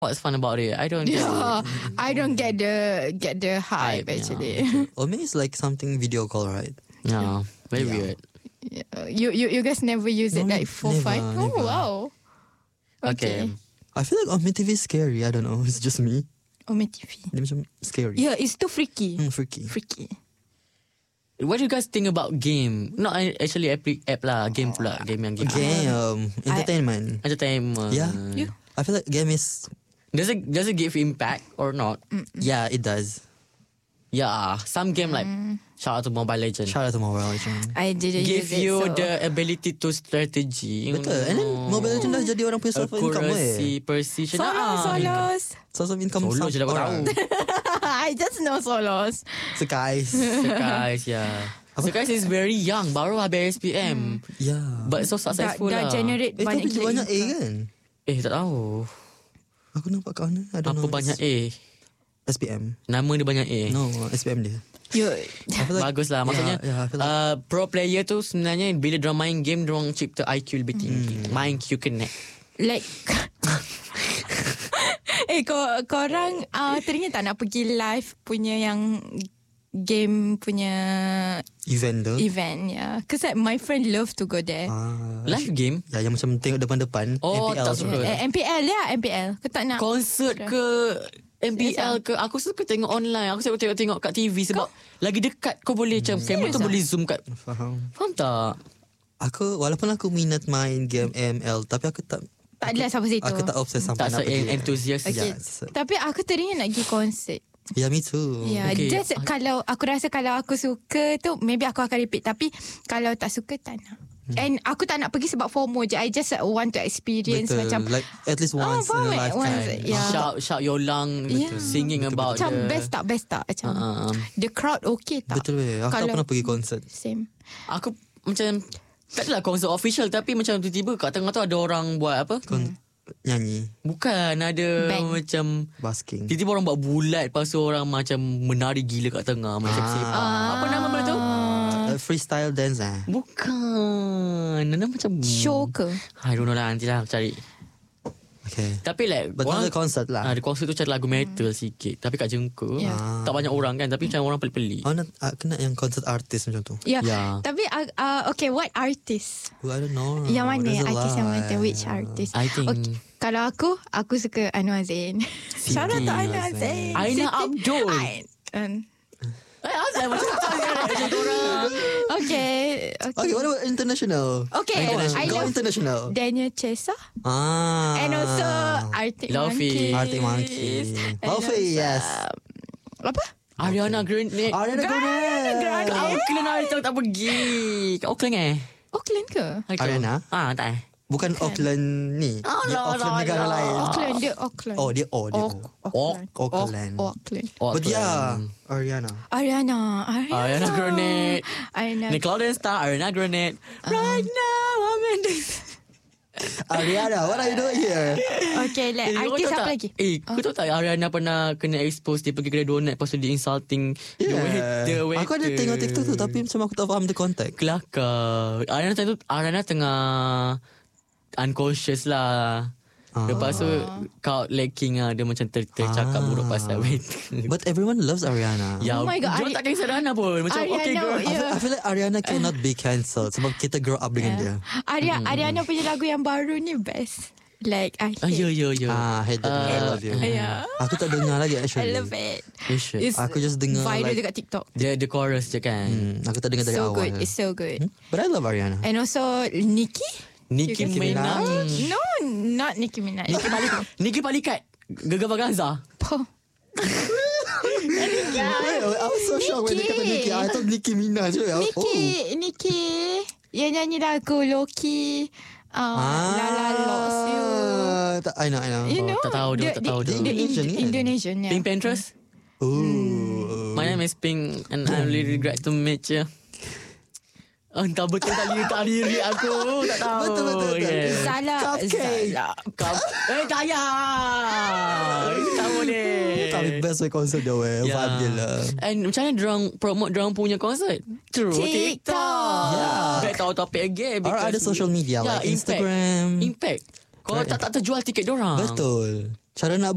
What's fun about it? I don't get it. I don't get the hype actually. Or maybe it's like something video call, right? Yeah, very weird. You guys never use it No, like for fun? never, Oh never. wow. Okay. I feel like Omni TV is scary. I don't know. It's just me. Omni TV. Dia macam scary. Yeah, it's too freaky. Freaky. Freaky. What do you guys think about game? Not actually app lah. Game pula. Game yang game. Game. Entertainment. Entertainment. Yeah. You? I feel like game is... Does it give impact or not? Yeah, it does. Yeah. Some game like shout out to Mobile Legends. Shout out to Mobile Legends. I didn't Give use it, you so. the ability to strategy. Betul. And then Mobile Legends dah jadi orang punya source of income. Accuracy, precision. Solos. Source of income. Solo je lah kau tahu. I just know solos. So guys. Guys, yeah. So guys is very young. Baru habis SPM. Yeah. But so successful Dah lah. generate banyak tapi banyak A kan? Tak tahu. Aku nampak kat mana? I don't Apa know. banyak A? SPM. Nama dia banyak A. No, SPM dia. You, I feel like, Bagus lah. Maksudnya I feel like, pro player tu sebenarnya bila diorang main game, diorang cipta IQ lebih tinggi. Main Q connect. like korang teringat tak nak pergi live punya yang game punya event tu. event, yeah. Cause like my friend love to go there. Live game? Ya, yang macam tengok depan-depan. Oh, MPL tak tu. suka. MPL ya, MPL. Kau tak nak Konsert ke MPL ke? Aku suka tengok online. Aku suka tengok kat TV sebab lagi dekat kau boleh macam kamera tu boleh zoom kat. Faham. Faham tak? Walaupun aku minat main game ML, tapi aku tak adalah sampai situ. Aku tak obses sampai Tak nak pergi. enthusiast. Okay. Tapi aku teringat nak pergi konsert. Yeah, me too. Yeah, Okay. just kalau aku rasa kalau aku suka tu maybe aku akan repeat, tapi kalau tak suka tak nak. And aku tak nak pergi sebab FOMO je. I just want to experience Betul. macam Like at least once in a faham, lifetime. once, yeah. Shout your lung Yeah. singing about macam the best tak macam the crowd okay tak. Betul weh. Aku tak Kalau- pernah pergi konsert. Same. Aku macam tak adalah konsert official, tapi macam tiba-tiba kat tengah tu ada orang buat apa? Nyanyi, Bukan, ada Band. macam basking. tiba-tiba orang buat bulat, lepas tu orang macam menari gila kat tengah macam sepak. Apa nama benda tu? Freestyle dance Bukan. Nama macam Show ke? I don't know lah, nantilah aku cari. Okay. Tapi like But not the concert lah. Ada konsert tu cari lagu metal sikit, tapi kat jengka. Yeah. Tak banyak orang kan, tapi macam orang pelik-pelik. Aku nak yang konsert artis macam tu. Yeah. Yeah. Tapi okay, what artist? I don't know. Yang mana There's a artis yang lot. mana? Which artist? I think Okay. Kalau aku suka Anwar Zain. Shout out to Anwar Zain. Aina Siti- Abdul. Asal macam orang. Okay. Okay, what about international? Okay, I Go love international. Daniel Chesa. And And also Arctic Lofi. Monkeys. Arctic Monkeys. And Lofi, also, yes. Apa? Ariana Grande. Ariana Grande. Auckland hari tu tak pergi. Kat Auckland Auckland ke? Ariana? Tak Bukan Auckland ni. Dia Auckland negara lain. Auckland, dia Auckland. Dia Auckland. Auckland. Auckland. But yeah, Ariana. Ariana Grande. Ariana. Nickelodeon star Ariana Grande. Right now I'm in this. Ariana, what are you doing here? Okay, like kau artis tahu apa tak? lagi? Kau tahu tak Ariana pernah kena expose, dia pergi kedai donat, lepas tu dia insulting the waiter. Aku ada tengok TikTok tu, tapi macam aku tak faham the context. Kelakar. Ariana tengah unconscious lah. Lepas tu kau lacking lah. Dia macam tercakap buruk pasal waiter. But everyone loves Ariana. Ya, Oh my God, dia tak kisah Ariana pun. Macam Ariana, okay girl. yeah. I feel like Ariana cannot be cancelled sebab kita grow up dengan dia. Ariana punya lagu yang baru ni best. Like I hate. Ya. Hate that I love you. Yeah. Aku tak dengar lagi I actually. love it. You should. It's Aku just dengar viral like, dekat TikTok. Dia the chorus je kan. Aku tak dengar dari So awal. good. It's so good. But I love Ariana. And also Nicki. Nicki Nicki Minaj. No, not Nicki Minaj. Nicki Palikat. Gegar Vaganza. Poh. I was so shocked when they kata Nicki. I thought Nicki Minaj. Nicki yang nyanyi lagu Loki. La La Lost You. I know. You know? tak tahu dia, tak tahu dia. Indonesian kan? Indonesian, yeah. Pink Pinterest. My name is Pink and I really regret to meet you. Entah betul tak lirik aku. Tak tahu. Betul. Yeah. Salah. Cupcake. Tak payah. Tak boleh. Tapi best way concert dia weh. Vibe dia lah. And macam mana diorang promote diorang punya konsert? Through TikTok. Yeah. Back to our topic again. Or ada social media like Instagram. Impact. Kalau tak terjual tiket diorang. Betul. Cara nak